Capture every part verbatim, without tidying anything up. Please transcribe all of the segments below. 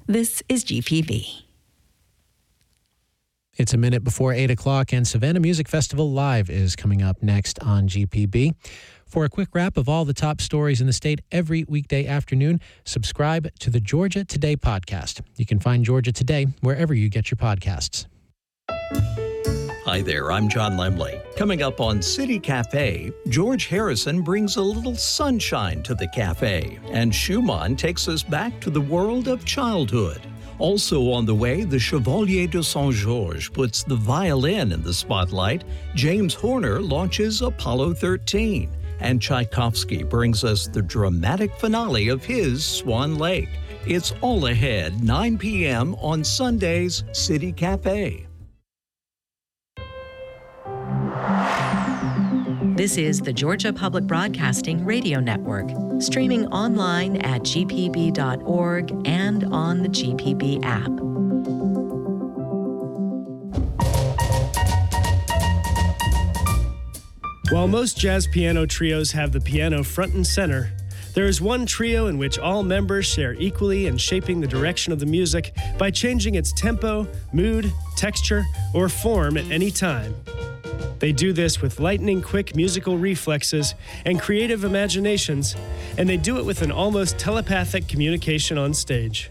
This is G P B. It's a minute before eight o'clock, and Savannah Music Festival Live is coming up next on G P B. For a quick wrap of all the top stories in the state every weekday afternoon, subscribe to the Georgia Today podcast. You can find Georgia Today wherever you get your podcasts. Hi there, I'm John Lemley. Coming up on City Cafe, George Harrison brings a little sunshine to the cafe, and Schumann takes us back to the world of childhood. Also on the way, the Chevalier de Saint-Georges puts the violin in the spotlight, James Horner launches Apollo thirteen, and Tchaikovsky brings us the dramatic finale of his Swan Lake. It's all ahead, nine p.m. on Sunday's City Cafe. This is the Georgia Public Broadcasting Radio Network, streaming online at g p b dot org and on the G P B app. While most jazz piano trios have the piano front and center, there is one trio in which all members share equally in shaping the direction of the music by changing its tempo, mood, texture, or form at any time. They do this with lightning-quick musical reflexes and creative imaginations, and they do it with an almost telepathic communication on stage.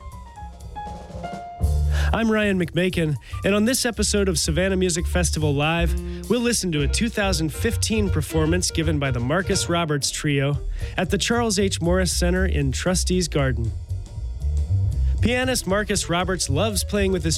I'm Ryan McMakin, and on this episode of Savannah Music Festival Live, we'll listen to a two thousand fifteen performance given by the Marcus Roberts Trio at the Charles H. Morris Center in Trustees Garden. Pianist Marcus Roberts loves playing with his